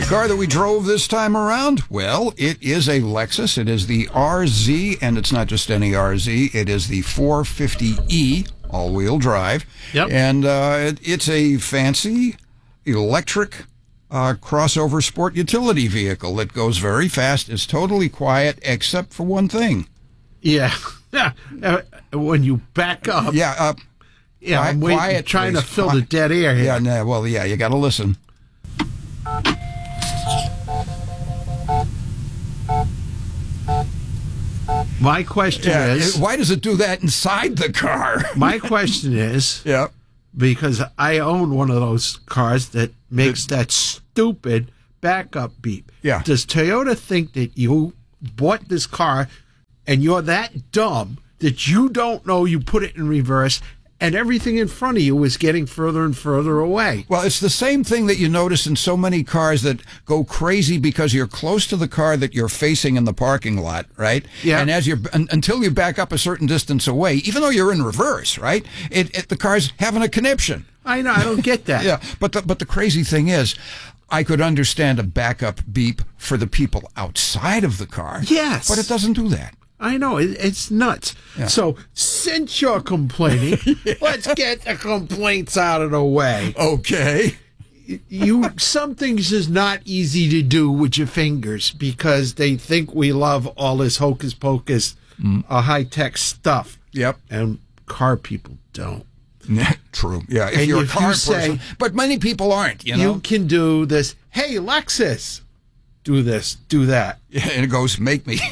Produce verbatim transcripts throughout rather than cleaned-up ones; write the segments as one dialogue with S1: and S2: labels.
S1: car that we drove this time around? Well, it is a Lexus. It is the R Z, and it's not just any R Z. It is the four fifty E, all-wheel drive.
S2: Yep.
S1: And uh, it, it's a fancy electric uh, crossover sport utility vehicle that goes very fast. It's totally quiet, except for one thing.
S2: Yeah. Yeah. Uh, when you back up.
S1: Yeah. Uh,
S2: yeah,
S1: quiet,
S2: I'm waiting,
S1: quiet,
S2: trying
S1: please.
S2: to fill
S1: Quiet.
S2: the dead air here.
S1: Yeah, no, well, yeah, you got to listen.
S2: My question
S1: Yeah,
S2: is...
S1: why does it do that inside the car?
S2: My question is...
S1: Yeah.
S2: Because I own one of those cars that makes that stupid backup beep.
S1: Yeah.
S2: Does Toyota think that you bought this car and you're that dumb that you don't know you put it in reverse and everything in front of you is getting further and further away?
S1: Well, it's the same thing that you notice in so many cars that go crazy because you're close to the car that you're facing in the parking lot, right?
S2: Yeah.
S1: And as you're un, until you back up a certain distance away, even though you're in reverse, right? It, it the car's having a conniption.
S2: I know, I don't get that.
S1: Yeah, but the, but the crazy thing is, I could understand a backup beep for the people outside of the car.
S2: Yes.
S1: But it doesn't do that.
S2: I know, it, it's nuts.
S1: Yeah.
S2: So, since you're complaining, yeah. let's get the complaints out of the way.
S1: Okay.
S2: You some things is not easy to do with your fingers because they think we love all this hocus pocus, mm. uh, high tech stuff.
S1: Yep.
S2: And car people don't.
S1: Yeah, true. Yeah, if
S2: and
S1: you're
S2: if
S1: a car
S2: you say,
S1: person, but many people aren't. You know,
S2: you can do this. Hey, Lexus, do this, do that.
S1: Yeah, and it goes, make me.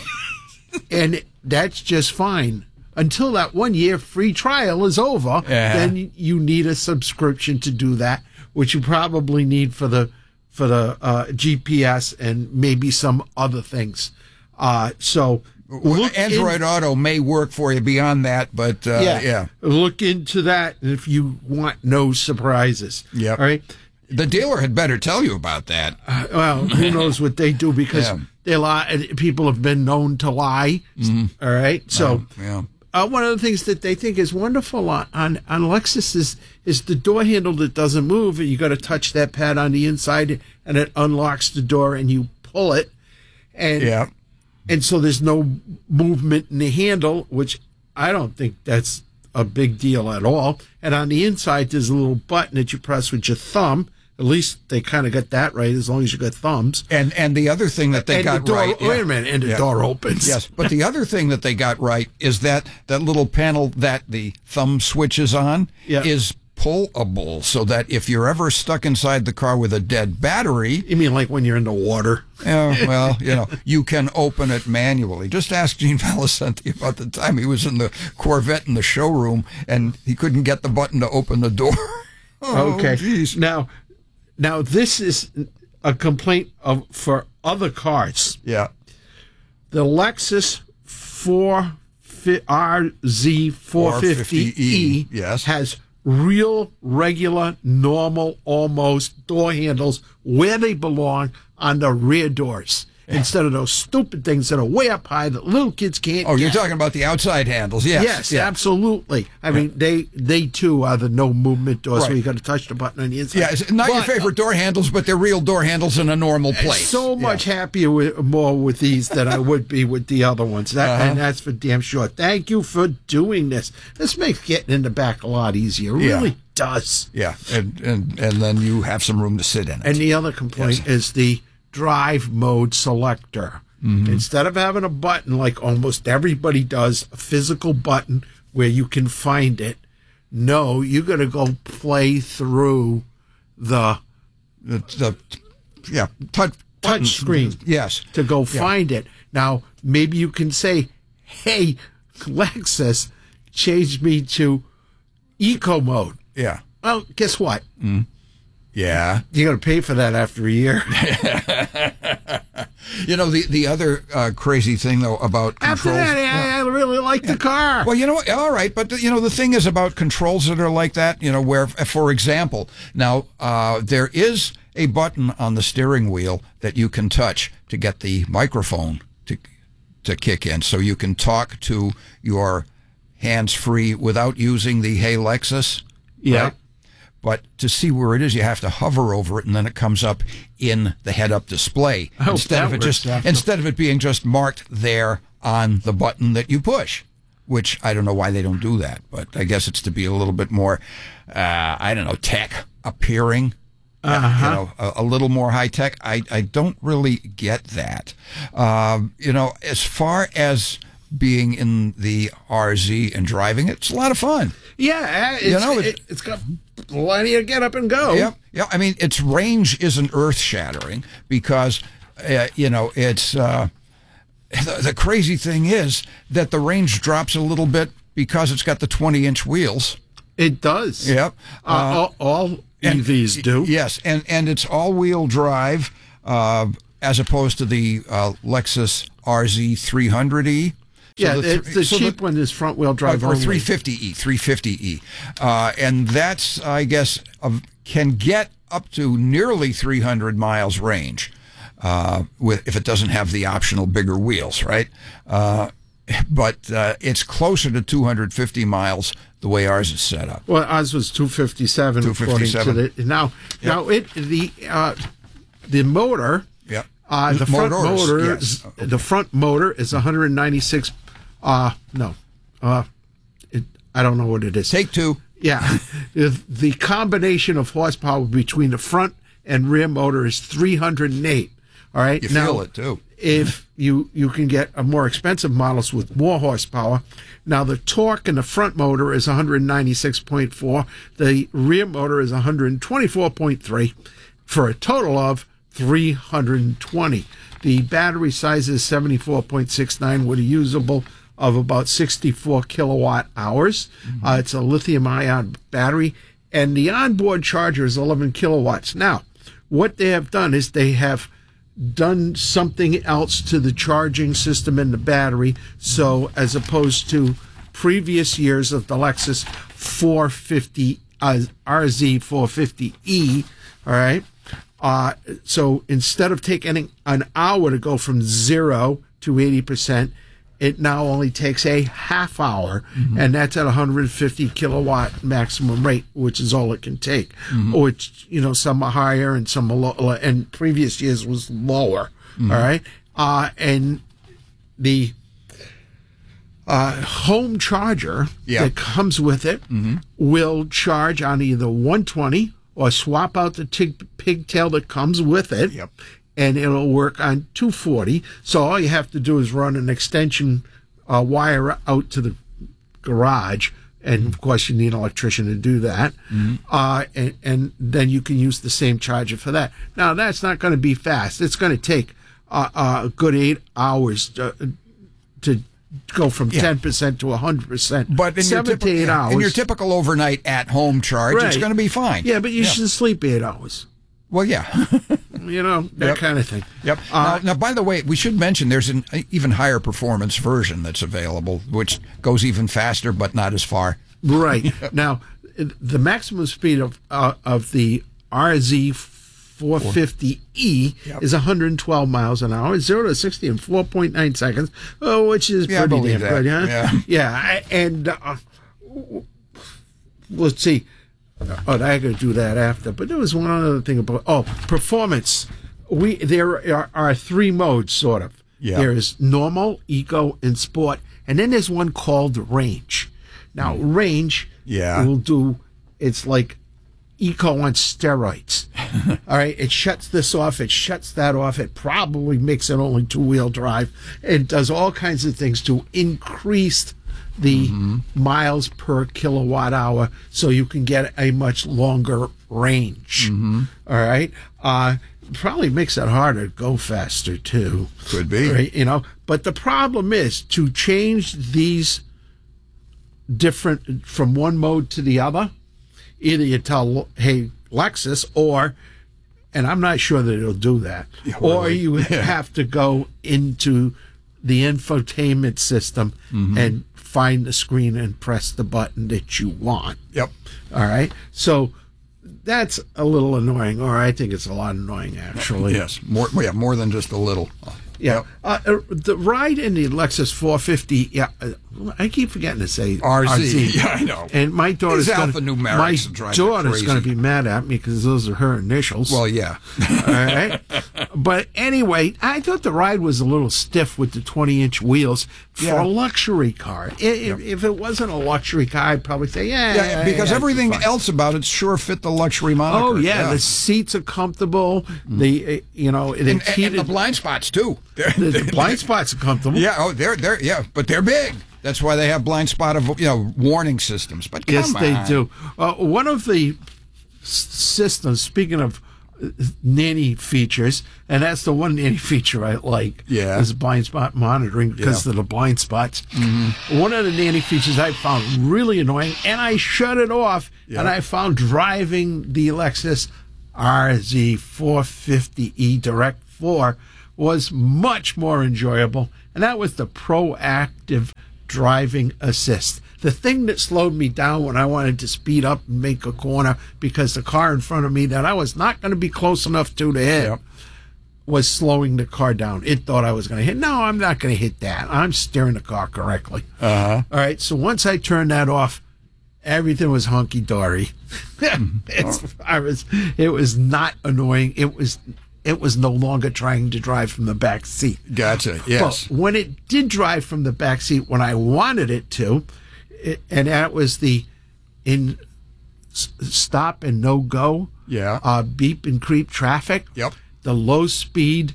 S2: And that's just fine until that one year free trial is over.
S1: Yeah.
S2: Then you need a subscription to do that, which you probably need for the for the uh, G P S and maybe some other things. Uh, so look
S1: Android
S2: in,
S1: Auto may work for you beyond that, but uh, yeah. yeah,
S2: look into that if you want no surprises.
S1: Yeah,
S2: all right.
S1: The dealer had better tell you about that.
S2: Uh, well, who knows what they do because
S1: yeah.
S2: they lie. People have been known to lie. Mm-hmm. All right, so
S1: um, yeah.
S2: uh, one of the things that they think is wonderful on, on, on Lexus is is the door handle that doesn't move. You got to touch that pad on the inside, and it unlocks the door, and you pull it, and
S1: yeah.
S2: and so there's no movement in the handle, which I don't think that's a big deal at all. And on the inside, there's a little button that you press with your thumb. At least they kind of got that right, as long as you got thumbs.
S1: And and the other thing that they
S2: and
S1: got
S2: the door,
S1: right...
S2: Wait
S1: yeah.
S2: a minute, and the
S1: yeah.
S2: door opens.
S1: Yes, but the other thing that they got right is that that little panel that the thumb switches on
S2: yeah.
S1: is pullable, so that if you're ever stuck inside the car with a dead battery...
S2: You mean like when you're in the water?
S1: Yeah, well, you know, you can open it manually. Just ask Gene Valicenti about the time he was in the Corvette in the showroom and he couldn't get the button to open the door. Oh,
S2: okay.
S1: Geez.
S2: Now... Now, this is a complaint of for other cars.
S1: Yeah.
S2: The Lexus R Z four fifty E
S1: yes.
S2: has real, regular, normal, almost door handles where they belong on the rear doors. Instead of those stupid things that are way up high that little kids can't
S1: Oh,
S2: get.
S1: you're talking about the outside handles, yes.
S2: Yes,
S1: yeah.
S2: absolutely. I mean, they they too are the no movement doors
S1: right.
S2: where you got to touch the button on the inside.
S1: Yeah, it's not
S2: but,
S1: your favorite door handles, but they're real door handles in a normal place.
S2: So much
S1: yeah.
S2: happier with more with these than I would be with the other ones. That,
S1: uh-huh.
S2: And that's for damn sure. Thank you for doing this. This makes getting in the back a lot easier. It
S1: yeah.
S2: really does.
S1: Yeah, and, and and then you have some room to sit in it.
S2: And the other complaint yes. is the drive mode selector. Mm-hmm. Instead of having a button like almost everybody does, a physical button where you can find it, no, you got to go play through the
S1: the, the yeah touch
S2: touch screen.
S1: Yes,
S2: to go
S1: yeah.
S2: find it. Now maybe you can say, "Hey, Lexus, change me to eco mode."
S1: Yeah.
S2: Well, guess what?
S1: Mm. Yeah.
S2: You got to pay for that after a year.
S1: You know, the, the other uh, crazy thing, though, about
S2: After
S1: controls...
S2: that, I, I really like
S1: yeah.
S2: the car.
S1: Well, you know what? All right. But, you know, the thing is about controls that are like that, you know, where, for example, now uh, there is a button on the steering wheel that you can touch to get the microphone to to kick in. So you can talk to your hands-free without using the Hey Lexus.
S2: Yeah.
S1: Right? But to see where it is, you have to hover over it, and then it comes up in the head-up display
S2: Oh,
S1: instead of
S2: that
S1: it just
S2: works out.
S1: instead of it being just marked there on the button that you push. Which I don't know why they don't do that, but I guess it's to be a little bit more, uh, I don't know, tech appearing.
S2: Uh-huh.
S1: You know, a, a little more high tech. I, I don't really get that. Um, you know, as far as being in the R Z and driving it, it's a lot of fun.
S2: Yeah, it's,
S1: You know, it-
S2: it, it's got plenty of get up and go.
S1: Yeah, yeah. I mean, its range isn't earth shattering because, uh, you know, it's. Uh, the, the crazy thing is that the range drops a little bit because it's got the twenty inch wheels.
S2: It does.
S1: Yep.
S2: Uh, all, all E Vs do.
S1: Yes, and, and it's all-wheel drive uh, as opposed to the uh, Lexus R Z three hundred E. So
S2: Yeah,
S1: the,
S2: it's the
S1: so
S2: cheap one is front wheel drive
S1: or
S2: only.
S1: three fifty E, three fifty E. Uh, and that's, I guess, uh, can get up to nearly three hundred miles range uh, with if it doesn't have the optional bigger wheels, right? Uh, but uh, it's closer to two hundred fifty miles the way ours is set up.
S2: Well, ours was two fifty-seven.
S1: two fifty-seven.
S2: According to the, now,
S1: Yep.
S2: now it the uh, the motor.
S1: Yep.
S2: Uh, the front
S1: Motors,
S2: motor.
S1: yes.
S2: is- The front motor is one hundred ninety-six. Uh, no, uh, it, I don't know what it is.
S1: Take two.
S2: Yeah, the the combination of horsepower between the front and rear motor is three hundred eight. All right,
S1: You
S2: now,
S1: feel it, too.
S2: If you you can get a more expensive models with more horsepower. Now the torque in the front motor is one hundred ninety-six point four. The rear motor is one hundred twenty-four point three, for a total of three hundred twenty. The battery size is seventy-four point six nine with a usable of about sixty-four kilowatt hours. Mm-hmm. Uh, it's a lithium ion battery, and the onboard charger is eleven kilowatts. Now, what they have done is they have done something else to the charging system in the battery. So as opposed to previous years of the Lexus four fifty, uh, R Z four fifty E, all right. Uh, so instead of taking an hour to go from zero to eighty percent, it now only takes a half hour, mm-hmm. and that's at one hundred fifty kilowatt maximum rate, which is all it can take. Mm-hmm. Which, you know, some are higher and some are lower, and previous years was lower. Mm-hmm. All right. Uh, and the uh, home charger
S1: yeah.
S2: that comes with it mm-hmm. will charge on either one twenty or swap out the tig- pigtail that comes with it.
S1: Yep.
S2: And it'll work on two forty. So all you have to do is run an extension uh, wire out to the garage. And, of course, you need an electrician to do that. Mm-hmm. Uh, and, and then you can use the same charger for that. Now, that's not going to be fast. It's going to take uh, a good eight hours to, to go from yeah. ten percent to one hundred percent.
S1: But in
S2: Seven
S1: your typical,
S2: to eight hours.
S1: In your typical overnight at-home charge,
S2: right.
S1: it's going to be fine.
S2: Yeah, but you
S1: yeah.
S2: should sleep eight hours.
S1: Well, yeah.
S2: You know, that
S1: yep.
S2: kind of thing.
S1: Yep. Uh, now, now, by the way, we should mention there's an even higher performance version that's available, which goes even faster, but not as far.
S2: Right. Now, the maximum speed of uh, of the R Z four fifty E yep. is one hundred twelve miles an hour, zero to sixty in four point nine seconds, oh, which is
S1: yeah,
S2: pretty damn
S1: that.
S2: good, huh?
S1: Yeah.
S2: Yeah. And uh, let's see. Oh, I got to do that after. But there was one other thing about oh performance. We there are, are three modes, sort of.
S1: Yeah.
S2: There is normal, eco, and sport, and then there's one called range. Now, mm. range
S1: yeah.
S2: will do. It's like eco on steroids. All right, it shuts this off. It shuts that off. It probably makes it only two wheel drive. It does all kinds of things to increase the mm-hmm. miles per kilowatt hour, so you can get a much longer range. Mm-hmm. All right, uh, probably makes it harder to go faster too.
S1: Could be,
S2: right? You know, but the problem is to change these different from one mode to the other. Either you tell, "Hey, Lexus," or, and I'm not sure that it'll do that,
S1: yeah, really.
S2: or you have to go into the infotainment system mm-hmm. and find the screen and press the button that you want.
S1: Yep.
S2: All right. So that's a little annoying, or I think it's a lot annoying, actually.
S1: Yes. More. Yeah. More than just a little.
S2: Yeah.
S1: Yep.
S2: Uh, the ride in the Lexus four fifty, yeah, uh, I keep forgetting to say
S1: R Z.
S2: R Z.
S1: Yeah, I know.
S2: And my daughter's
S1: These
S2: gonna,
S1: alphanumerics
S2: my
S1: will drive you
S2: daughter's
S1: crazy.
S2: going to be mad at me because those are her initials.
S1: Well, yeah.
S2: All right. But anyway, I thought the ride was a little stiff with the twenty-inch wheels for
S1: Yeah.
S2: a luxury car. I- If, if it wasn't a luxury car, I'd probably say, yeah.
S1: Yeah, because
S2: yeah,
S1: everything
S2: fine.
S1: else about it sure fit the luxury moniker.
S2: Oh, yeah, the seats are comfortable. The, uh, you know, it
S1: and, and,
S2: heated.
S1: and the blind spots too. They're-
S2: the, the blind spots are comfortable.
S1: Yeah, oh, they're they're yeah, but they're big. That's why they have blind spot of you know warning systems. But come
S2: Yes, they
S1: on.
S2: do. Uh, one of the s- systems, speaking of uh, nanny features, and that's the one nanny feature I like,
S1: Yeah.
S2: is blind spot monitoring because
S1: Yeah.
S2: of the blind spots. One of the nanny features I found really annoying, and I shut it off,
S1: Yeah.
S2: and I found driving the Lexus R Z four fifty E Direct four was much more enjoyable, and that was the proactive driving assist. The thing that slowed me down when I wanted to speed up and make a corner because the car in front of me that I was not going to be close enough to to hit
S1: Yep.
S2: was slowing the car down. It thought I was going to hit. No, I'm not going to hit that. I'm steering the car correctly.
S1: Uh-huh.
S2: All right, so once I turned that off, everything was hunky dory. it's, I was. It was not annoying. It was. It was no longer trying to drive from the back seat.
S1: Gotcha. Yes.
S2: But when it did drive from the back seat when I wanted it to, it, and that was the in s- stop and no go,
S1: Yeah.
S2: uh, beep and creep traffic.
S1: Yep.
S2: The low speed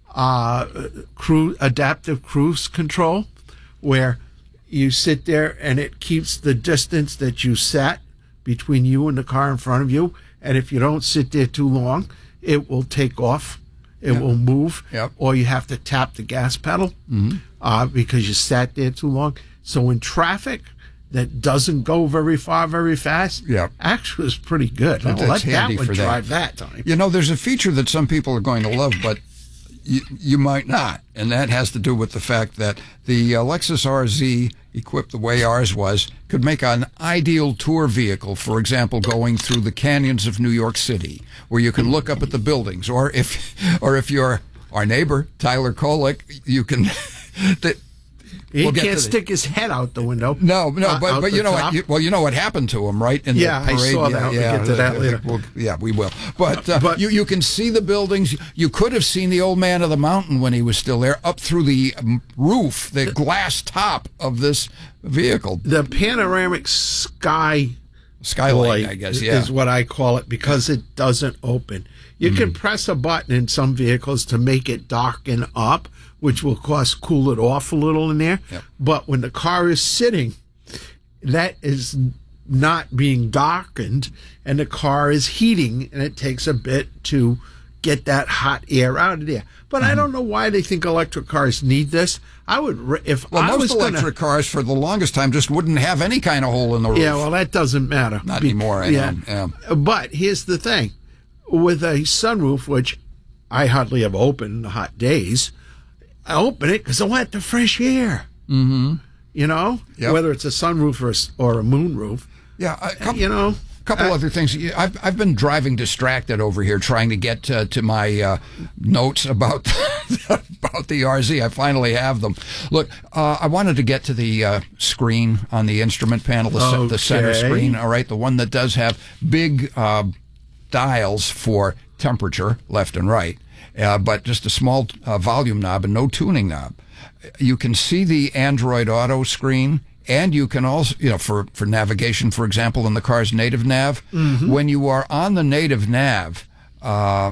S2: uh, cruise adaptive cruise control, where you sit there and it keeps the distance that you set between you and the car in front of you, and if you don't sit there too long, it will take off. It
S1: Yep.
S2: will move,
S1: Yep.
S2: or you have to tap the gas pedal uh, because you sat there too long. So in traffic that doesn't go very far, very fast,
S1: Yep.
S2: actually is pretty good.
S1: That-
S2: I'll let
S1: that's
S2: that
S1: handy
S2: one
S1: for that.
S2: drive that time.
S1: You know, there's a feature that some people are going to love, but you, you might not. And that has to do with the fact that the uh, Lexus R Z, equipped the way ours was, could make an ideal tour vehicle, for example, going through the canyons of New York City, where you can look up at the buildings. Or if, or if you're our neighbor, Tyler Kolick, you can... that,
S2: He
S1: we'll get
S2: can't
S1: to the-
S2: stick his head out the window.
S1: No, no,
S2: uh,
S1: but
S2: out
S1: but
S2: the
S1: you know
S2: top.
S1: what? You, well, you know what happened to him, right? In
S2: Yeah,
S1: the
S2: I
S1: parade.
S2: saw
S1: yeah,
S2: that. We'll
S1: yeah,
S2: get to that later.
S1: We'll, yeah, we will. But, uh,
S2: But-
S1: you you can see the buildings. You could have seen the old man of the mountain when he was still there, up through the um, roof, the glass top of this vehicle,
S2: The panoramic sky
S1: skylight,
S2: light
S1: I guess. Yeah,
S2: is what I call it because it doesn't open. You can press a button in some vehicles to make it darken up, which will cost cool it off a little in there.
S1: Yep.
S2: But when the car is sitting, that is not being darkened, and the car is heating, and it takes a bit to get that hot air out of there. But I don't know why they think electric cars need this. I would, re- if
S1: Well,
S2: I
S1: most
S2: was going
S1: electric
S2: to.
S1: cars for the longest time just wouldn't have any kind of hole in the roof.
S2: Yeah, well, that doesn't matter.
S1: Not
S2: Be-
S1: anymore. I
S2: yeah.
S1: know. Yeah.
S2: But here's the thing. With a sunroof, which I hardly ever open in the hot days, I open it because I want the fresh air. Mm-hmm. You know?
S1: Yep.
S2: Whether it's a sunroof or a, s- or a moonroof.
S1: Yeah, a couple,
S2: You know?
S1: couple
S2: Uh,
S1: other things. I've I've been driving distracted over here, trying to get uh, to my uh, notes about about the R Z. I finally have them. Look, uh, I wanted to get to the uh, screen on the instrument panel, the, ce- the center
S2: Okay.
S1: screen. All right, the one that does have big uh, dials for temperature, left and right, uh, but just a small uh, volume knob and no tuning knob. You can see the Android Auto screen, and you can also, you know, for, for navigation, for example, in the car's native nav. When you are on the native nav, uh,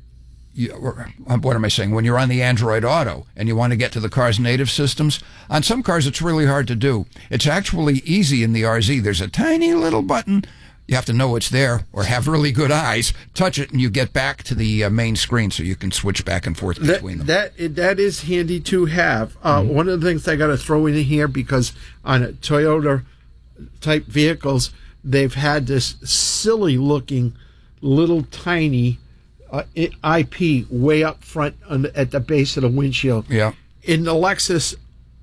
S1: you, or, what am I saying? When you're on the Android Auto and you want to get to the car's native systems, on some cars it's really hard to do. It's actually easy in the R Z. There's a tiny little button. You have to know it's there or have really good eyes. Touch it and you get back to the uh, main screen so you can switch back and forth
S2: That,
S1: between them.
S2: that that is handy to have. Uh,
S1: Mm-hmm.
S2: One of the things I got to throw in here, because on Toyota type vehicles, they've had this silly looking little tiny uh, I P way up front on the, at the base of the windshield.
S1: Yeah.
S2: In the Lexus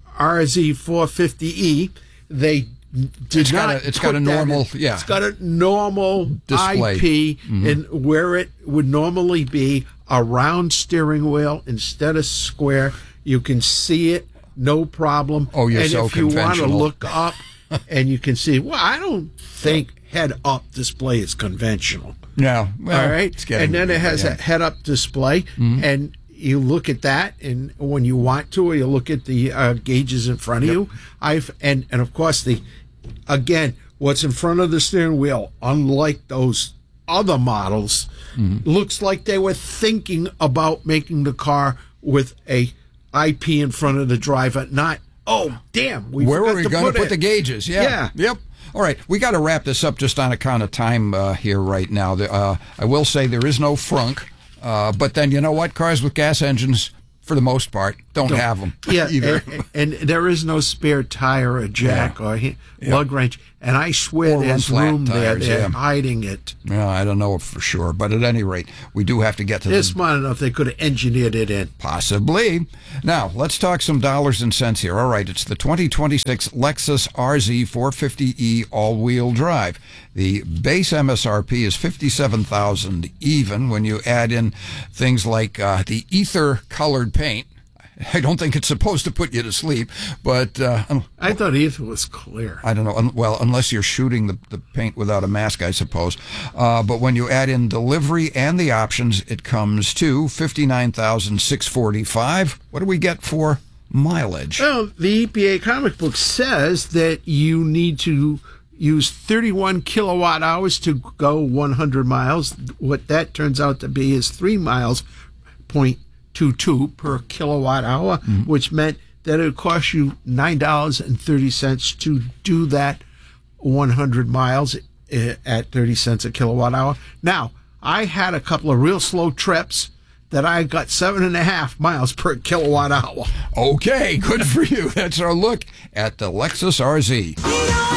S2: R Z four fifty E, they did
S1: It's got
S2: not.
S1: a- it's
S2: put
S1: got a
S2: that
S1: normal-
S2: in.
S1: yeah.
S2: It's got a normal
S1: Display.
S2: I P, and where it would normally be a round steering wheel instead of square, you can see it no problem.
S1: Oh, you're
S2: and
S1: so
S2: if you want to
S1: conventional.
S2: look up and you can see, well, I don't think head-up display is conventional.
S1: Yeah. Well,
S2: All right.
S1: it's getting
S2: And then
S1: to be,
S2: it has
S1: yeah.
S2: a head-up display, and you look at that, and when you want to, or you look at the uh, gauges in front of you. I've and and of course the again, what's in front of the steering wheel, unlike those other models, looks like they were thinking about making the car with a I P in front of the driver, not oh damn, we
S1: Where
S2: forgot
S1: were we
S2: to
S1: going to
S2: put
S1: put
S2: it.
S1: the gauges? Yeah.
S2: Yeah.
S1: Yep. All right. We got to wrap this up just on account of time uh, here right now. The, uh, I will say there is no frunk, uh, but then you know what? Cars with gas engines, for the most part, don't, don't have them
S2: yeah,
S1: either.
S2: And, and there is no spare tire or jack
S1: Yeah.
S2: or he,
S1: Yep.
S2: lug wrench. And I swear
S1: Or
S2: there's
S1: run flat
S2: room there.
S1: tires,
S2: They're
S1: yeah.
S2: hiding it.
S1: Yeah, I don't know for sure, but at any rate, we do have to get to
S2: They're
S1: the
S2: smart enough they could have engineered it in.
S1: Possibly. Now, let's talk some dollars and cents here. All right, it's the twenty twenty-six Lexus R Z four fifty E all-wheel drive. The base M S R P is fifty-seven thousand dollars even when you add in things like uh, the ether-colored paint. I don't think it's supposed to put you to sleep, but uh,
S2: I thought ether was clear.
S1: I don't know. Un- Well, unless you're shooting the, the paint without a mask, I suppose. Uh, but when you add in delivery and the options, it comes to fifty-nine thousand six hundred forty-five dollars. What do we get for mileage?
S2: Well, the E P A comic book says that you need to use thirty-one kilowatt hours to go one hundred miles. What that turns out to be is three miles point two two per kilowatt hour, mm-hmm. which meant that it would cost you nine dollars and thirty cents to do that one hundred miles at thirty cents a kilowatt hour. Now, I had a couple of real slow trips that I got seven and a half miles per kilowatt hour.
S1: Okay, good for you. That's our look at the Lexus R Z.